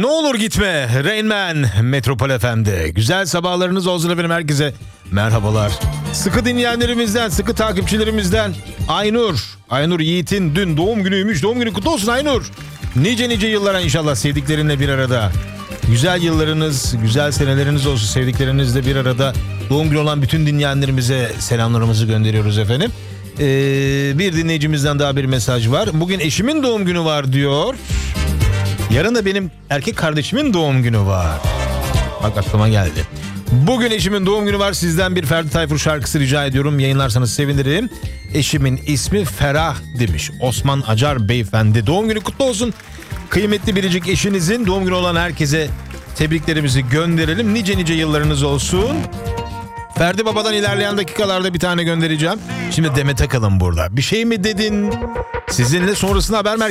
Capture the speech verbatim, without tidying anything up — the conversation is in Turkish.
olur gitme Rain Man Metropol F M'de. Güzel sabahlarınız olsun efendim, herkese merhabalar. Sıkı dinleyenlerimizden, sıkı takipçilerimizden Aynur. Aynur Yiğit'in dün doğum günüymüş. Doğum günü kutlu olsun Aynur. Nice nice yıllara inşallah sevdiklerinle bir arada. Güzel yıllarınız, güzel seneleriniz olsun sevdiklerinizle bir arada. Doğum günü olan bütün dinleyenlerimize selamlarımızı gönderiyoruz efendim. Ee, bir dinleyicimizden daha bir mesaj var. Bugün eşimin doğum günü var diyor. Yarın da benim erkek kardeşimin doğum günü var. Bak aklıma geldi. Bugün eşimin doğum günü var. Sizden bir Ferdi Tayfur şarkısı rica ediyorum. Yayınlarsanız sevinirim. Eşimin ismi Ferah demiş Osman Acar beyefendi. Doğum günü kutlu olsun. Kıymetli biricik eşinizin doğum günü olan herkese tebriklerimizi gönderelim. Nice nice yıllarınız olsun. Ferdi Baba'dan ilerleyen dakikalarda bir tane göndereceğim. Şimdi Demet Akalın burada. Bir şey mi dedin? Sizinle sonrasında haber merkezi.